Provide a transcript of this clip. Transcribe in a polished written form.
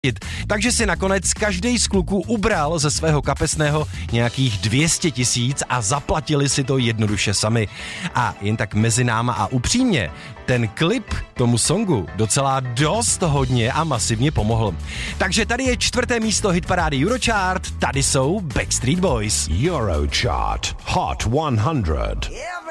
Takže si nakonec každý z kluků ubral ze svého kapesného nějakých 200 000 a zaplatili si to jednoduše sami. A jen tak mezi náma a upřímně, ten klip tomu songu docela dost hodně a masivně pomohl. Takže tady je 4. místo hitparády Eurochart, tady jsou Backstreet Boys. Eurochart Hot 100.